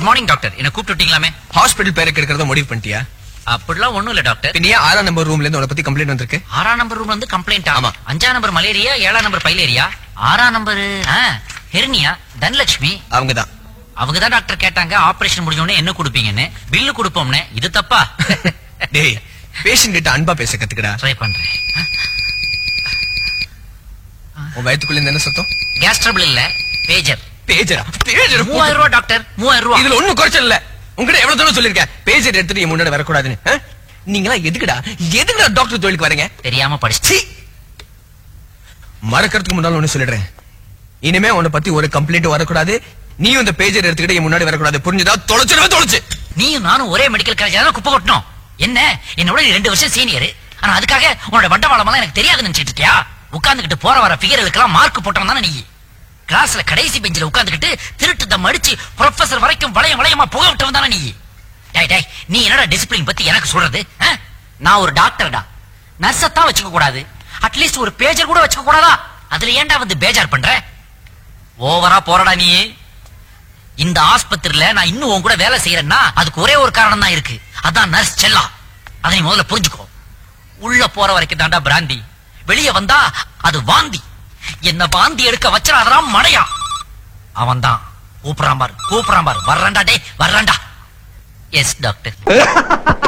Morning doctor. என்ன கூப்பிட்டுட்டீங்களாமே? Hospital பேரை கெடுக்கிறத முடிவு பண்ணிட்டியா? அப்படிலாம் ஒண்ணும் இல்ல டாக்டர். பின்னியா 6ஆம் நம்பர் ரூம்ல இருந்து உன பத்தி கம்ப்ளைண்ட் வந்திருக்கு. 6ஆம் நம்பர் ரூம்ல இருந்து கம்ப்ளைண்ட்? ஆமா. 5ஆம் நம்பர் மலேரியா, 7ஆம் நம்பர் பைலேரியா, 6ஆம் நம்பர் ஹெர்னியா, தனலட்சுமி. அவங்கதான் அவங்கதான் டாக்டர் கேட்டாங்க ஆபரேஷன் முடிஞ்சோடனே என்ன கொடுப்பீங்கன்னு. பில்லு கொடுப்போம்னு. இது தப்பா? டேய், பேஷண்ட் கிட்ட அன்பா பேச கத்துக்கடா. ட்ரை பண்றேன். உன் வயித்துக்குள்ள இருந்து என்ன சத்தம்? கேஸ் ட்ரபிள் இல்ல, பேஜர். பேஜரா? பேஜர் 3000 ரூபாய் டாக்டர், 3000 ரூபாய். இதுல ஒண்ணும் குறைச்சல் இல்ல. உங்ககிட்ட எவ்வளவு தூரம் சொல்லிருக்கேன் பேஜர் எடுத்துட்டு என் முன்னாடி வரக்கூடாதுன்னு. நீங்களா எதுக்குடா டாக்டர் தொழிலுக்கு வரீங்க? தெரியாம படிச்சு. மறக்கிறதுக்கு முன்னால ஒண்ணு சொல்லிடுறேன். இனிமே உன்னை பத்தி ஒரு கம்ப்ளைண்ட் வரக்கூடாது. நீயும் இந்த பேஜர் எடுத்துக்கிட்டு என் முன்னாடி வரக்கூடாது. புரிஞ்சுதா? தொலைச்சு. நீயும் நானும் ஒரே மெடிக்கல் காலேஜ் தான் குப்பை கொட்டணும். என்ன என்னோட 2 வருஷம் சீனியர். ஆனா அதுக்காக உன்னோட வட்டவாளமெல்லாம் எனக்கு தெரியாதுன்னு நினைச்சிட்டு இருக்கியா? உட்கார்ந்துகிட்டு போற வர ஃபிகர்களுக்கெல்லாம் மார்க் போட்டவன் தானே நீ. கிளாஸ்ல கடைசி பெஞ்சில உட்கார்ந்துகிட்டு திருட்டு தம் அடிச்சு ப்ரொஃபசர் வரைக்கும் வளையமா புக விட்டவன் தானே நீ. டேய், நீ என்னடா டிசிப்ளின் பத்தி எனக்கு சொல்றது? நான் ஒரு டாக்டர்டா. நர்ஸத்தான் வச்சுக்க கூடாது, அட்லீஸ்ட் ஒரு பேஜர் கூட வச்சுக்க கூடாதா? அதுல ஏன்டா வந்து பேஜார் பண்ற? ஓவரா போறடா நீ. இந்த ஆஸ்பத்திரியில நான் இன்னும் உன் கூட வேலை செய்யறேன்னா அதுக்கு ஒரே ஒரு காரணம் தான் இருக்கு. அதான் நர்ஸ் செல்லா. அதை நீ முதல்ல புரிஞ்சுக்கோ. உள்ள போற வரைக்கும் தாண்டா பிராந்தி, வெளியே வந்தா அது வாந்தி. என்ன வாந்தி எடுக்க வச்சிடாதான் மடையா. அவன் தான் கூப்பிடாம வர்றேன்டா. டே வர்றேன்டா. Yes doctor.